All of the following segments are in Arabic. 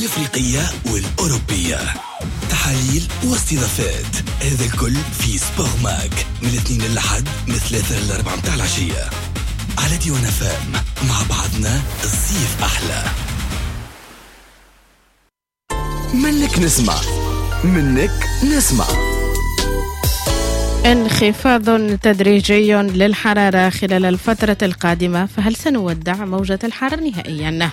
الأفريقية والأوروبية، تحاليل واستضافات، هذا الكل في سبور ماك من الاثنين للحد من 3 ل 4 متاع العشية على ديوان فام. مع بعضنا الصيف أحلى. منك نسمع منك نسمع. انخفاض تدريجي للحرارة خلال الفترة القادمة، فهل سنودع موجة الحر نهائيا؟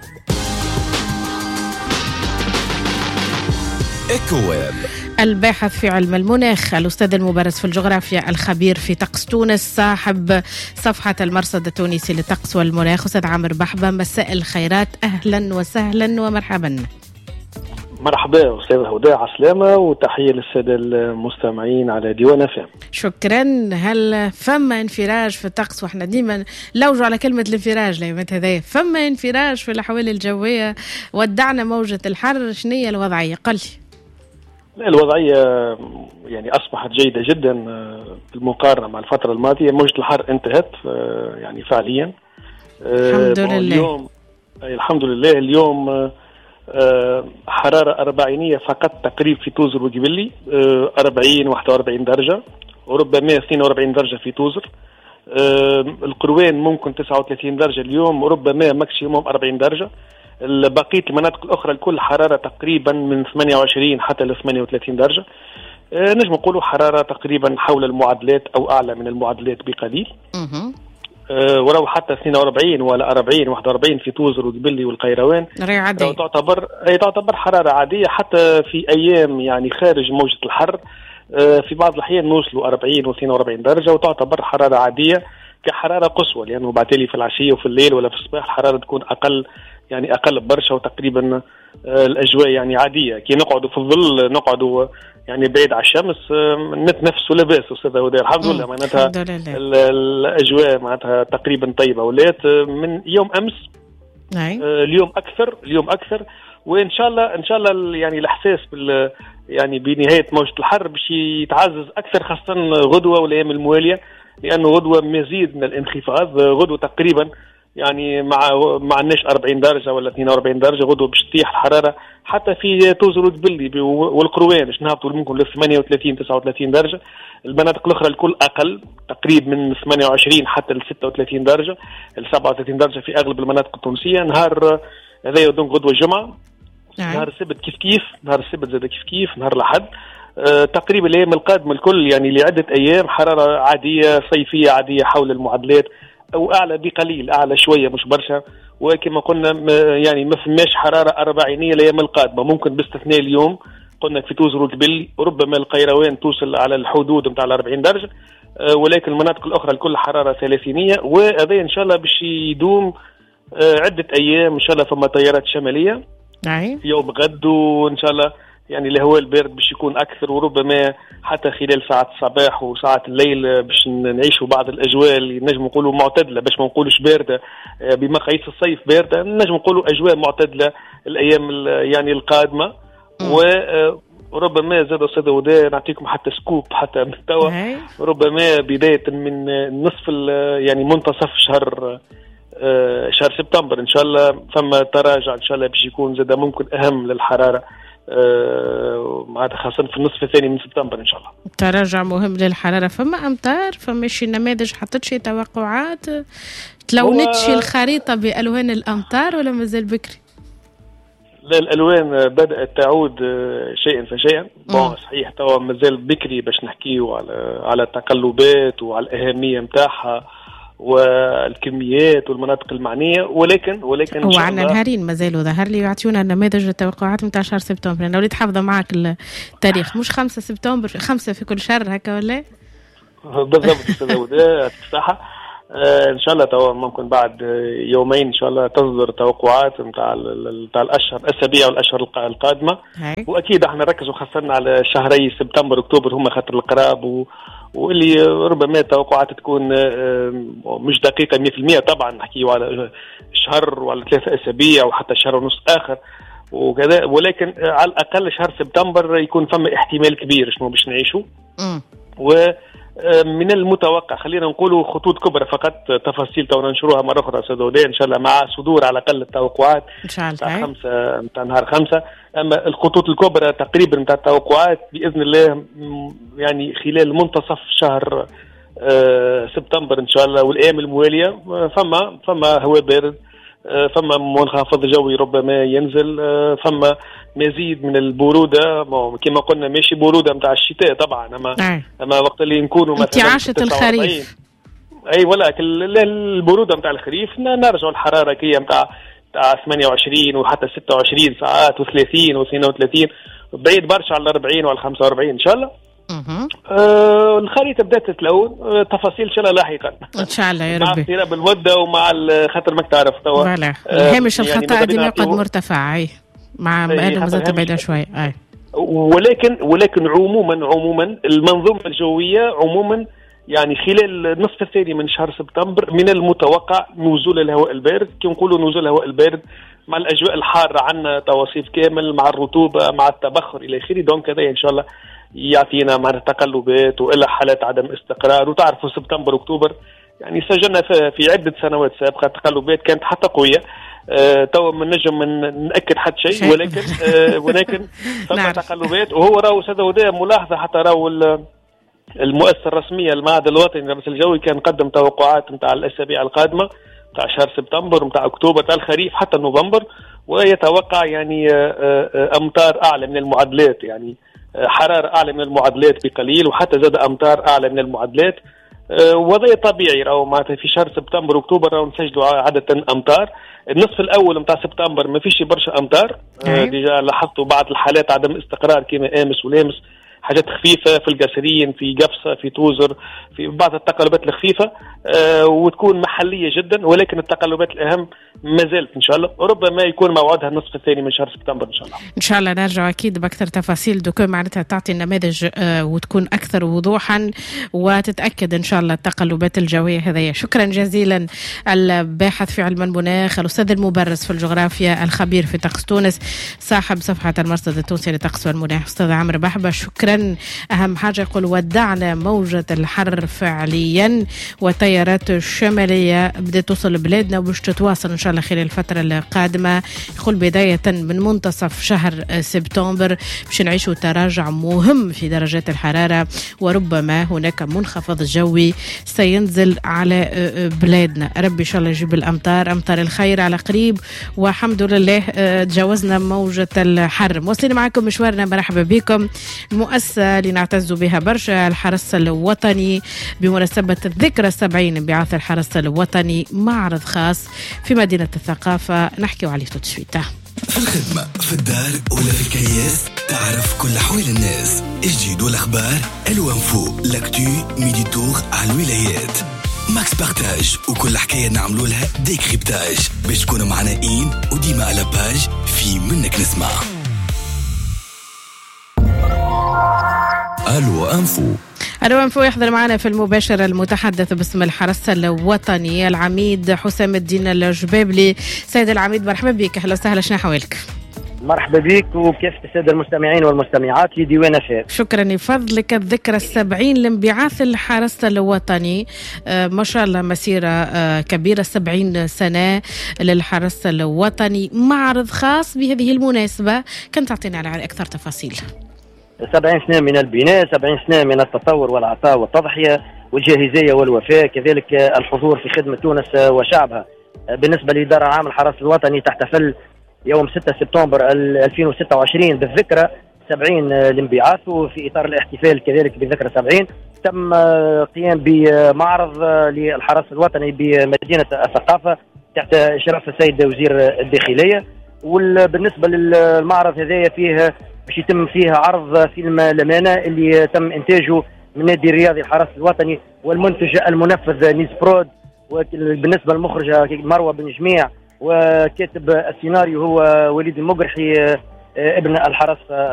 إيكوويب، الباحث في علم المناخ، الأستاذ المبرز في الجغرافيا، الخبير في طقس تونس، صاحب صفحة المرصد التونسي للطقس والمناخ، أستاذ عامر بحبة، مساء الخيرات، أهلا وسهلا ومرحبا. مرحبا أستاذ هدى، عسلامة وتحية للسادة المستمعين على ديوان فام. شكرا. هل فما انفراج في الطقس؟ واحنا ديما لوجوا على كلمة الانفراج ليمت هذايا، فما انفراج في الأحوال الجوية، ودعنا موجة الحر، شنية الوضعية؟ قل لي. الوضعية يعني أصبحت جيدة جدا بالمقارنة مع الفترة الماضية. موجة الحر انتهت يعني فعليا الحمد لله. اليوم الحمد لله اليوم حرارة أربعينية فقط تقريبا في توزر وجبلي، 40-41 درجة، وربما 42 درجة في توزر. القروان ممكن 39 درجة اليوم، وربما ماكسيموم 40 درجة. بقية المناطق الأخرى الكل حرارة تقريبا من 28 حتى ل 38 درجة. نجم نقولوا حرارة تقريبا حول المعدلات أو أعلى من المعدلات بقليل. ولو حتى 42 ولا 40-41 في توزر وجبلي والقيروان تعتبر حرارة عادية. حتى في أيام يعني خارج موجة الحر في بعض الأحيان نوصلوا 40 و 42 درجة، وتعتبر حرارة عادية كحرارة قصوى، لأنه يعني بعتالي في العشية وفي الليل ولا في الصباح الحرارة تكون أقل برشا، وتقريبا الأجواء يعني عادية. كي نقعدوا في الظل نقعدوا يعني بعيد على الشمس نتنفسوا لاباس أستاذ هدى، الحمد لله. معناتها الأجواء معناتها تقريبا طيبة، ولات من يوم أمس اليوم أكثر. وإن شاء الله يعني الإحساس يعني بنهاية موجة الحر باش يتعزز أكثر، خاصة غدوة والأيام الموالية، لأنه غدوة مزيد من الانخفاض. غدوة تقريبا يعني مع الناش 40 درجة ولا 42 درجة، غدوة باش تطيح الحرارة حتى في توزر وجبلي والقروان باش نهبطوا ممكن ل 38-39 درجة. المناطق الأخرى الكل أقل، تقريبا من 28 حتى ل 36 درجة، ل 37 درجة في أغلب المناطق التونسية. نهار هذا يدون غدوة الجمعة، نهار السبت كيف نهار السبت زاد كيف نهار الأحد. تقريبا الأيام القادمة الكل يعني لعدة أيام حرارة عادية صيفية عادية حول المعدلات أو أعلى بقليل، أعلى شوية مش برشا. وكما قلنا يعني ما فماش حرارة أربعينية الأيام القادمة، ممكن باستثناء اليوم قلنا في توزر وجبل، وربما القيروان توصل على الحدود متاع 40 درجة، ولكن المناطق الأخرى الكل حرارة 30. وهذا إن شاء الله باش يدوم عدة أيام إن شاء الله. فما تيارات شمالية يوم غد، وإن شاء الله يعني الهواء البارد باش يكون أكثر، وربما حتى خلال ساعات الصباح وساعات الليل باش نعيشوا بعض الأجواء اللي نجم نقولوا معتدلة، باش ما نقولوش باردة بمقاييس الصيف باردة، نجم نقولوا أجواء معتدلة الأيام يعني القادمة. وربما زاد أستاذ وداع نعطيكم حتى سكوب حتى من توا، ربما بداية من نصف يعني منتصف شهر سبتمبر إن شاء الله فما تراجع إن شاء الله باش يكون زاد ممكن أهم للحرارة، معناتها خاصة في النصف الثاني من سبتمبر إن شاء الله. تراجع مهم للحرارة. فما أمطار؟ فما شي نماذج؟ حطت شي توقعات؟ تلونتش الخريطة بألوان الأمطار ولا مازال بكري؟ لا، الألوان بدأت تعود شيئا فشيئا. صحيح توا مازال بكري باش نحكيه على التقلبات وعلى الأهمية متاعها والكميات والمناطق المعنية، ولكن هو عندنا نهارين مازالوا ظهر لي يعطيونا نماذج التوقعات نتاع شهر سبتمبر. انا وليت حافظه معك التاريخ، مش 5 سبتمبر، 5 في كل شهر هكا ولا؟ بالضبط استاذ وداع صحة. ان شاء الله توا ممكن بعد يومين ان شاء الله تصدر توقعات نتاع الاشهر الاسابيع والاشهر القادمه. واكيد احنا نركزوا خاصه على شهري سبتمبر واكتوبر، هم خاطر القراب واللي ربما توقعات تكون مش دقيقة 100%. طبعا نحكيه على شهر وعلى 3 أسابيع وحتى شهر ونص آخر وكذا، ولكن على الأقل شهر سبتمبر يكون فما احتمال كبير شنو باش نعيشوا. من المتوقع خلينا نقولوا خطوط كبرى فقط، تفاصيل تو ننشروها مرة أخرى سدودية إن شاء الله مع صدور على الأقل التوقعات إن شاء الله متاع نهار 5. أما الخطوط الكبرى تقريبا متاع التوقعات بإذن الله يعني خلال منتصف شهر سبتمبر إن شاء الله والأيام الموالية فما هواء بارد، فما منخفض جوي ربما ينزل، فما مزيد من البرودة كما قلنا ماشي برودة متاع الشتاء طبعا، أما وقت اللي نكونوا مثلا انتعاشة الخريف أي ولكن البرودة متاع الخريف نرجع الحرارة كي متاع 28 وحتى 26 ساعات و30 و32 بعيد برشا على 40 وعلى 45 إن شاء الله. الخريطة بدأت تتلون، تفاصيل إن شاء الله لاحقا إن شاء الله يا ربي، مع اقتراب الودة ومع خاطر ما تعرف توا هامش الخطأ ديما يقعد مرتفع مع أنه مازالت بعيدة شوي ولكن عموما المنظومة الجوية عموما يعني خلال النصف الثاني من شهر سبتمبر من المتوقع نزول الهواء البارد. كي نقولوا نزول الهواء البارد مع الأجواء الحارة عنا توصيف كامل مع الرطوبة مع التبخر إلى آخره، دونك هذا إن شاء الله يعطينا مع تقلبات وإلا حالات عدم استقرار. وتعرفوا سبتمبر أكتوبر يعني سجلنا في عدة سنوات سابقة تقلبات كانت حتى قوية. تو من نجم نأكد حد شيء ولكن ثم تقلبات. وهو راهو سدودية ملاحظة حتى راهو المؤسسة الرسمية المعهد الوطني للرصد الجوي كان قدم توقعات متاع الأسابيع القادمة متاع شهر سبتمبر ومتاع أكتوبر متاع الخريف حتى نوفمبر، ويتوقع يعني أمطار أعلى من المعدلات، يعني حرارة أعلى من المعدلات بقليل وحتى زاد أمطار أعلى من المعدلات. وضع طبيعي راهو معناتها في شهر سبتمبر وأكتوبر راهو نسجلوا عادة أمطار. النصف الأول متاع سبتمبر ما فيش برشا أمطار، ديجا لاحظتوا بعض الحالات عدم استقرار كما آمس ولامس، حاجات خفيفة في القاسرين في قفصة في توزر في بعض التقلبات الخفيفة وتكون محلية جدا، ولكن التقلبات الأهم ما زالت إن شاء الله وربما يكون موعدها النصف الثاني من شهر سبتمبر إن شاء الله. إن شاء الله نرجع أكيد بأكثر تفاصيل دوكو معناتها تعطي النماذج وتكون أكثر وضوحا وتتأكد إن شاء الله التقلبات الجوية هذه. شكرا جزيلا الباحث في علم المناخ الأستاذ المبرز في الجغرافيا الخبير في طقس تونس صاحب صفحة المرصد التونسي لطقس والمناخ أستاذ عمرو بحبة. شكرا. أهم حاجة يقول ودعنا موجة الحر فعليا والتيارات الشمالية بدأت توصل بلادنا وباش تتواصل إن شاء الله خلال الفترة القادمة. يقول بداية من منتصف شهر سبتمبر باش نعيشوا تراجع مهم في درجات الحرارة وربما هناك منخفض جوي سينزل على بلادنا. ربي إن شاء الله يجيب الأمطار أمطار الخير على قريب والحمد لله تجاوزنا موجة الحر. موصلين معكم مشوارنا، مرحبا بكم. المؤسسة اللي نعتز بها برشا الحرس الوطني بمناسبة الذكرى 70 انبعاث الحرس الوطني معرض خاص في مدينة الثقافة نحكيو عليه تشويته. في الخدمة في الدار ولا في الكياس تعرف كل أحوال الناس، الجديد والأخبار الوانفو لاكتو ميدي تور على الولايات ماكس بارتاج وكل حكاية نعملوا لها ديكريبتاج باش تكونوا معنا وديما على باج في منك نسمع. ألو أنفو يحضر معنا في المباشرة المتحدث باسم الحرس الوطني العميد حسام الدين الجبابلي. سيد العميد مرحبا بك، أهلا وسهلا، شنو حوالك؟ مرحبا بك وكافة السادة المستمعين والمستمعات لديوان فات. شكرا لفضلك. الذكرى 70 لانبعاث الحرس الوطني، ما شاء الله مسيرة كبيرة 70 سنة للحرس الوطني، معرض خاص بهذه المناسبة، كنت تعطينا على أكثر تفاصيل. 70 سنة من البناء، 70 سنة من التطور والعطاء والتضحية والجاهزية والوفاء، كذلك الحضور في خدمة تونس وشعبها. بالنسبة لإدارة عام الحرس الوطني تحتفل يوم 6 سبتمبر 2026 بالذكرى 70 لانبعاث، وفي إطار الاحتفال كذلك بذكرى 70 تم قيام بمعرض للحرس الوطني بمدينة الثقافة تحت إشراف السيد وزير الداخلية. وبالنسبة للمعرض هذايا فيه باش يتم فيها عرض فيلم الأمانة اللي تم إنتاجه من نادي الرياضي الحرس الوطني والمنتج المنفذ نيز برود، وبالنسبة للمخرجة مروة بن جميع، وكاتب السيناريو هو وليد المقرحي ابن الحرس